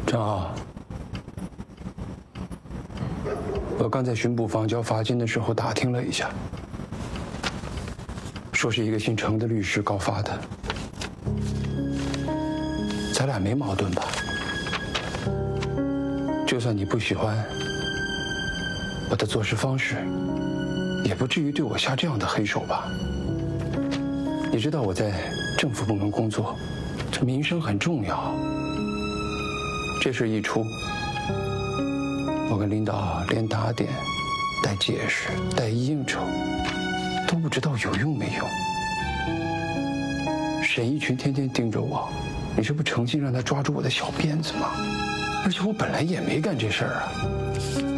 张浩，我刚在巡捕房交罚金的时候打听了一下，说是一个姓程的律师告发的，咱俩没矛盾吧？就算你不喜欢我的做事方式，也不至于对我下这样的黑手吧？你知道我在政府部门工作，这名声很重要。这事一出，我跟领导连打点、带解释、带应酬，都不知道有用没用。沈一群天天盯着我，你这不诚心让他抓住我的小辫子吗？而且我本来也没干这事儿啊。